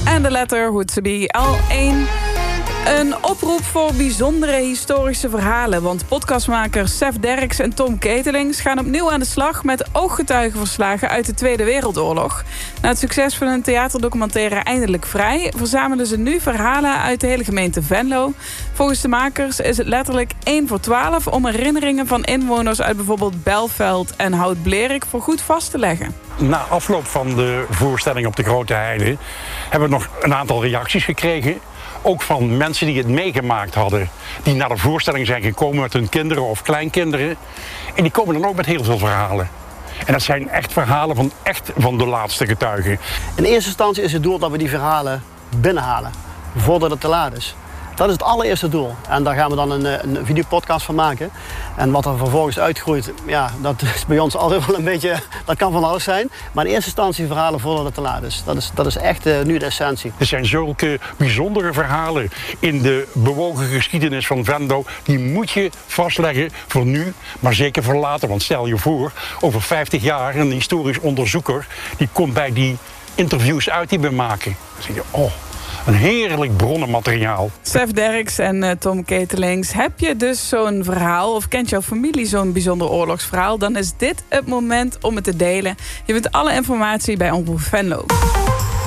En de letter hoort to be L1. Een oproep voor bijzondere historische verhalen. Want podcastmakers Sef Derks en Tom Ketelings gaan opnieuw aan de slag met ooggetuigenverslagen uit de Tweede Wereldoorlog. Na het succes van hun theaterdocumentaire Eindelijk Vrij verzamelen ze nu verhalen uit de hele gemeente Venlo. Volgens de makers is het letterlijk 1 voor 12 om herinneringen van inwoners uit bijvoorbeeld Belveld en Hout-Blerik voor goed vast te leggen. Na afloop van de voorstelling op de Grote Heide hebben we nog een aantal reacties gekregen. Ook van mensen die het meegemaakt hadden. Die naar de voorstelling zijn gekomen met hun kinderen of kleinkinderen. En die komen dan ook met heel veel verhalen. En dat zijn echt verhalen van de laatste getuigen. In eerste instantie is het doel dat we die verhalen binnenhalen. Voordat het te laat is. Dat is het allereerste doel. En daar gaan we dan een videopodcast van maken. En wat er vervolgens uitgroeit, ja, dat is bij ons altijd wel een beetje... Dat kan van alles zijn. Maar in eerste instantie verhalen voordat het te laat is. Dat is echt nu de essentie. Er zijn zulke bijzondere verhalen in de bewogen geschiedenis van Venlo. Die moet je vastleggen voor nu, maar zeker voor later. Want stel je voor, over 50 jaar een historisch onderzoeker... die komt bij die interviews uit die we maken. Dan zeg je, oh... Een heerlijk bronnenmateriaal. Sef Derks en Tom Ketelings. Heb je dus zo'n verhaal of kent jouw familie zo'n bijzonder oorlogsverhaal... dan is dit het moment om het te delen. Je vindt alle informatie bij Omroep Venlo.